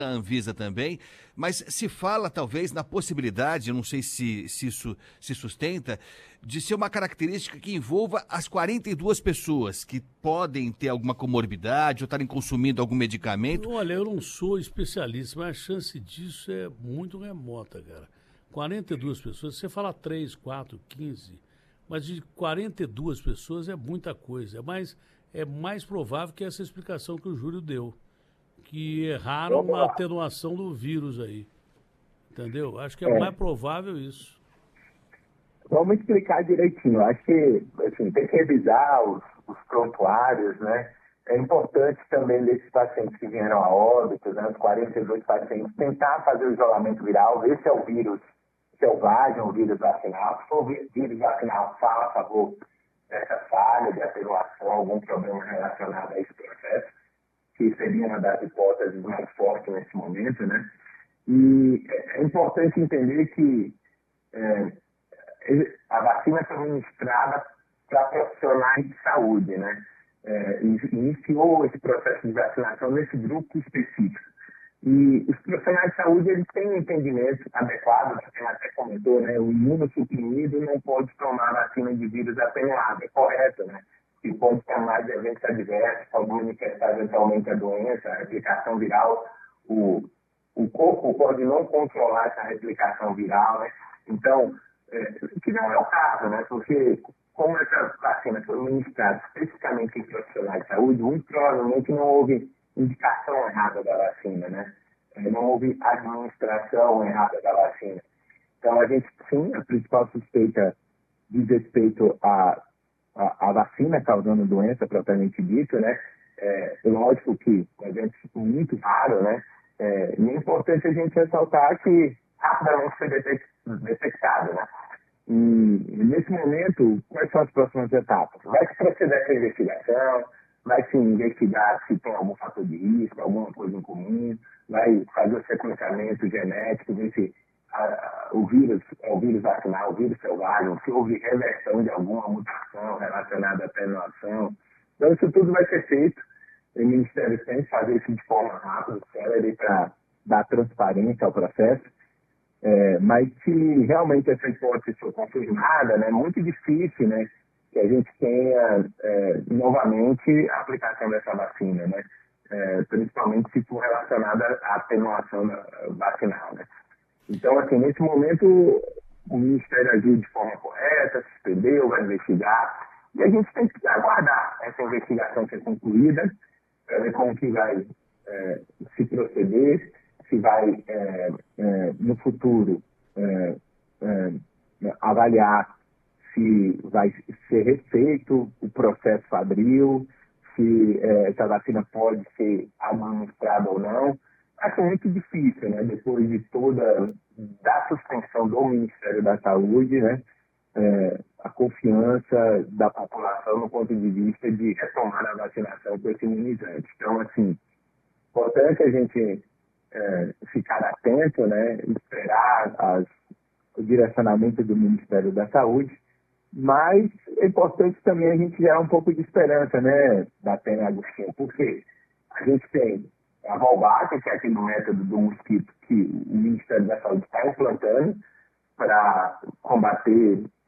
a Anvisa também, mas se fala talvez na possibilidade, eu não sei se isso se sustenta, de ser uma característica que envolva as 42 pessoas que podem ter alguma comorbidade ou estarem consumindo algum medicamento. Olha, eu não sou especialista, mas a chance disso é muito remota, cara. 42 pessoas, você fala 3, 4, 15, mas de 42 pessoas é muita coisa. Mas é mais provável que essa explicação que o Júlio deu, que erraram na atenuação do vírus aí. Entendeu? Acho que é mais provável isso. Vamos explicar direitinho. Acho que assim, tem que revisar os prontuários, né? É importante também desses pacientes que vieram a óbito, né, os 42 pacientes, tentar fazer o isolamento viral, ver se é o vírus selvagem, o vírus vacinal. Se for o vírus vacinal, fala a favor dessa falha de atenuação, algum problema relacionado a esse processo, que seria uma das hipóteses mais fortes nesse momento, né? E é importante entender que a vacina foi ministrada para profissionais de saúde, né? Iniciou esse processo de vacinação nesse grupo específico. E os profissionais de saúde, eles têm um entendimento adequado, você até comentou, né? O imunossuprimido não pode tomar vacina de vírus atenuado, é correto, né? Que pode ter mais eventos adversos, pode manifestar eventualmente a doença, a replicação viral, o corpo pode não controlar essa replicação viral, né? Então, que não é o caso, né? Porque como essa vacina foi ministrada especificamente em profissionais de saúde, muito provavelmente não houve indicação errada da vacina, né? Não houve administração errada da vacina. Então, a gente, sim, a principal suspeita diz respeito à vacina causando doença propriamente dita, né? Lógico que é um evento muito raro, né? E é importante a gente ressaltar que rapidamente foi detectado, né? E nesse momento, quais são as próximas etapas? Vai se proceder essa investigação, vai se investigar se tem algum fator de risco, alguma coisa em comum, vai fazer o sequenciamento genético, ver se o vírus é o vírus vacinal, o vírus selvagem, se houve reversão de alguma mutação relacionada à atenuação. Então, isso tudo vai ser feito. O Ministério tem que fazer isso de forma rápida, célere, para dar transparência ao processo. Mas se realmente essa hipótese for confirmada, né, é muito difícil, né, que a gente tenha novamente a aplicação dessa vacina, né, principalmente se for relacionada à atenuação vacinal, né. Então, assim, nesse momento, o Ministério agiu de forma correta, suspendeu, vai investigar, e a gente tem que aguardar essa investigação ser concluída, para ver como que vai se proceder, se vai, no futuro, avaliar se vai ser refeito o processo fabril, se essa vacina pode ser administrada ou não. Acho muito difícil, né? Depois de toda da suspensão do Ministério da Saúde, né? A confiança da população no ponto de vista de retomar a vacinação com esse imunizante. Então, assim, importante a gente ficar atento, né? Esperar o direcionamento do Ministério da Saúde, mas é importante também a gente gerar um pouco de esperança, né, Datena Agostinho, porque a gente tem a Valvac, que é aquele método do mosquito que o Ministério da Saúde está implantando para combater